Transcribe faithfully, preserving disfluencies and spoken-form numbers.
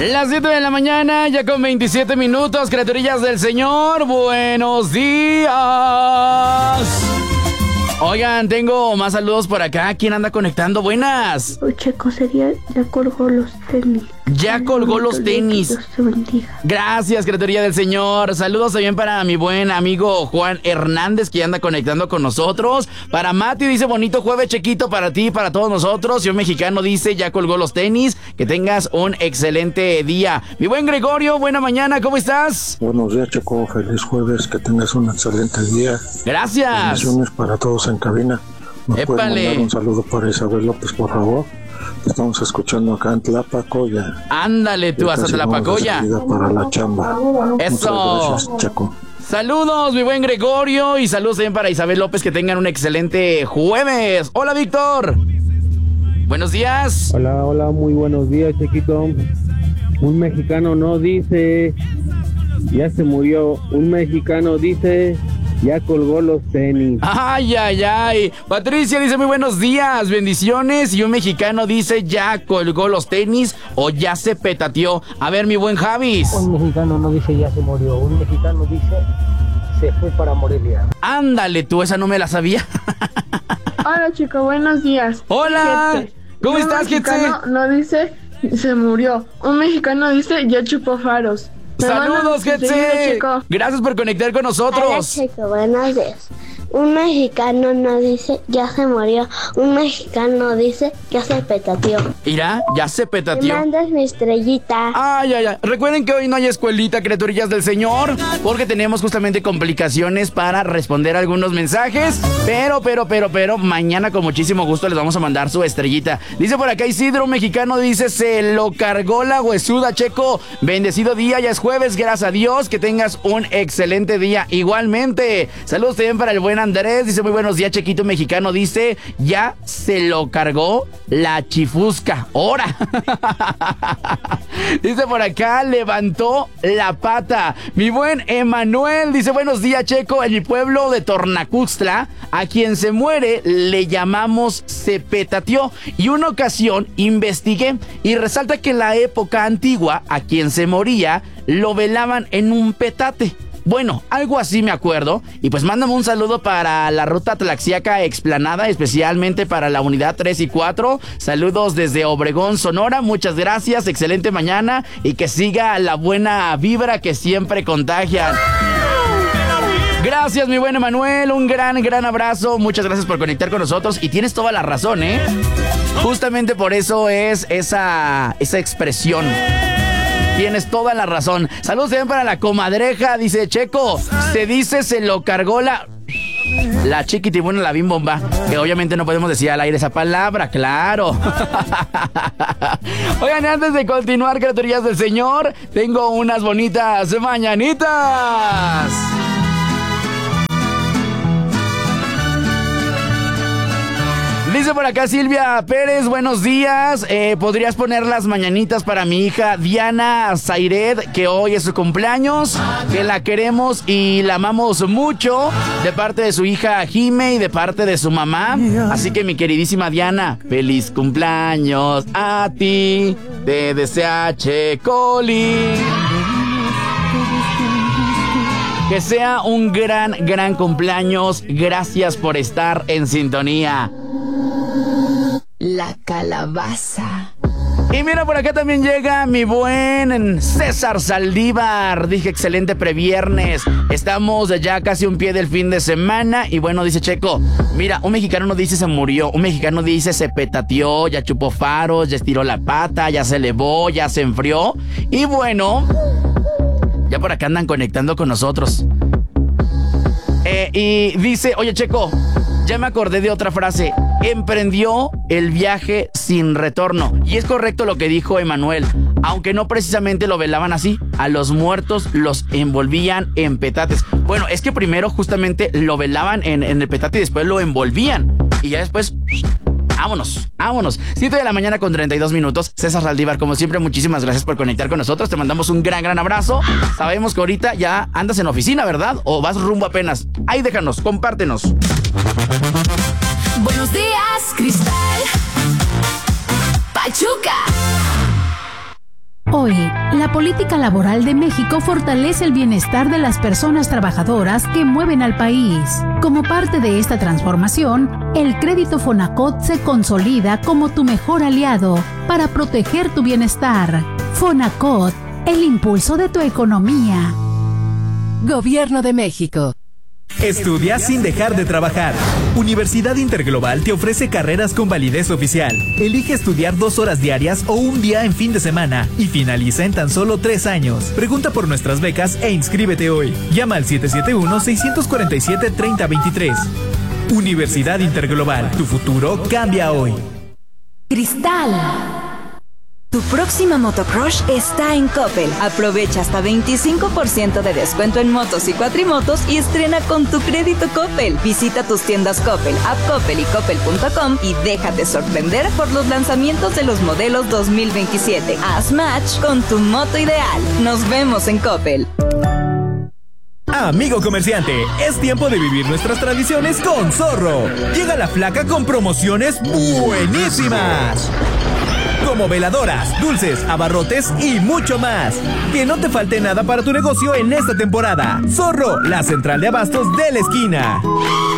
Las siete de la mañana, ya con veintisiete minutos, criaturillas del Señor, buenos días. Oigan, tengo más saludos por acá. ¿Quién anda conectando? Buenas. O Checo sería, ya colgó los tenis. Ya colgó los tenis. Dios te bendiga. Gracias, criaturilla del Señor. Saludos también para mi buen amigo Juan Hernández, que anda conectando con nosotros. Para Mati dice, bonito jueves, Chequito, para ti y para todos nosotros. Y un mexicano dice, ya colgó los tenis. Que tengas un excelente día. Mi buen Gregorio, buena mañana, ¿cómo estás? Buenos días, Checo. Feliz jueves. Que tengas un excelente día. Gracias. Bendiciones para todos en cabina. ¿Me puedes mandar un saludo para Isabel López, por favor? Estamos escuchando acá en Tlapacoya. Ándale tú, hasta Tlapacoya. Para la chamba. Eso. Muchas gracias, Checo. Saludos, mi buen Gregorio, y saludos también para Isabel López, que tengan un excelente jueves. Hola, Víctor. Buenos días. Hola, hola, muy buenos días, Chequito. Un mexicano no dice, ya se murió. Un mexicano dice, ya colgó los tenis. Ay, ay, ay. Patricia dice, muy buenos días, bendiciones. Y un mexicano dice, ya colgó los tenis o ya se petateó. A ver, mi buen Javis. Un mexicano no dice, ya se murió. Un mexicano dice, se fue para Morelia. Ándale tú, esa no me la sabía. Hola, chico, buenos días. Hola. Gete. ¿Cómo Un estás, Gete? mexicano no dice, se murió. Un mexicano dice, ya chupó faros. Saludos, Getse. Gracias por conectar con nosotros. Hola, Checo, buenos días. Un mexicano no dice, ya se murió. Un mexicano dice, ya se petateó. Mira, ya se petateó. Me mandas mi estrellita. Ay, ay, ay. Recuerden que hoy no hay escuelita, criaturillas del Señor, porque tenemos justamente complicaciones para responder algunos mensajes. Pero, pero, pero, pero, mañana con muchísimo gusto les vamos a mandar su estrellita. Dice por acá Isidro, un mexicano dice, se lo cargó la huesuda, Checo. Bendecido día, ya es jueves, gracias a Dios. Que tengas un excelente día. Igualmente. Saludos también para el buen Andrés, dice, muy buenos días, Chequito mexicano, dice, ya se lo cargó la chifusca. ¡Hora! Dice por acá, levantó la pata. Mi buen Emanuel dice, buenos días, Checo, en mi pueblo de Tornacuxtla, a quien se muere le llamamos se petateó. Y una ocasión investigué y resalta que en la época antigua, a quien se moría, lo velaban en un petate. Bueno, algo así me acuerdo. Y pues mándame un saludo para la ruta Tlaxiaca Explanada, especialmente para la unidad tres y cuatro. Saludos desde Obregón, Sonora. Muchas gracias, excelente mañana. Y que siga la buena vibra que siempre contagian. Gracias, mi buen Emanuel. Un gran, gran abrazo. Muchas gracias por conectar con nosotros. Y tienes toda la razón, ¿eh? Justamente por eso es esa, esa expresión. Tienes toda la razón. Saludos también para la comadreja. Dice, Checo, se dice se lo cargó la... La chiquitibuna, la bimbomba. Que obviamente no podemos decir al aire esa palabra, claro. Oigan, antes de continuar, criaturillas del Señor, tengo unas bonitas mañanitas. Dice por acá Silvia Pérez, buenos días. Eh, ¿Podrías poner las mañanitas para mi hija Diana Zaired, que hoy es su cumpleaños? Que la queremos y la amamos mucho, de parte de su hija Jime y de parte de su mamá. Así que, mi queridísima Diana, feliz cumpleaños a ti. Te desea Checoli. Que sea un gran, gran cumpleaños. Gracias por estar en sintonía. La calabaza. Y mira, por acá también llega mi buen César Saldívar. Dije, excelente previernes. Estamos ya casi un pie del fin de semana. Y bueno, dice Checo, mira, un mexicano no dice se murió. Un mexicano dice se petateó, ya chupó faros, ya estiró la pata, ya se elevó, ya se enfrió. Y bueno, ya por acá andan conectando con nosotros. Eh, y dice, oye, Checo, ya me acordé de otra frase. Emprendió el viaje sin retorno. Y es correcto lo que dijo Emanuel. Aunque no precisamente lo velaban así. A los muertos los envolvían en petates. Bueno, es que primero justamente lo velaban en, en el petate y después lo envolvían. Y ya después... Vámonos, vámonos. siete de la mañana con treinta y dos minutos. César Saldívar, como siempre, muchísimas gracias por conectar con nosotros. Te mandamos un gran, gran abrazo. Sabemos que ahorita ya andas en oficina, ¿verdad? ¿O vas rumbo apenas? Ahí déjanos, compártenos. Buenos días, Cristal. Pachuca. Hoy, la política laboral de México fortalece el bienestar de las personas trabajadoras que mueven al país. Como parte de esta transformación, el crédito Fonacot se consolida como tu mejor aliado para proteger tu bienestar. Fonacot, el impulso de tu economía. Gobierno de México. Estudia sin dejar de trabajar. Universidad Interglobal te ofrece carreras con validez oficial. Elige estudiar dos horas diarias o un día en fin de semana y finaliza en tan solo tres años. Pregunta por nuestras becas e inscríbete hoy. Llama al siete siete uno, seis cuatro siete, tres cero dos tres. Universidad Interglobal. Tu futuro cambia hoy. Cristal. Tu próxima motocrush está en Coppel. Aprovecha hasta veinticinco por ciento de descuento en motos y cuatrimotos y estrena con tu crédito Coppel. Visita tus tiendas Coppel, App Coppel y Coppel punto com y déjate sorprender por los lanzamientos de los modelos dos mil veintisiete. Haz match con tu moto ideal. Nos vemos en Coppel. Amigo comerciante, es tiempo de vivir nuestras tradiciones con Zorro. Llega la flaca con promociones buenísimas, como veladoras, dulces, abarrotes y mucho más. Que no te falte nada para tu negocio en esta temporada. Zorro, la central de abastos de la esquina.